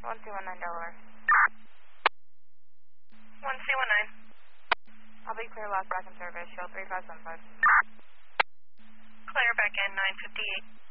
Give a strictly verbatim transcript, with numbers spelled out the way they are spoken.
one C one nine Delaware. one C one nine. I'll be clear last back in service. Show three five seven five. Clear back in nine fifty-eight.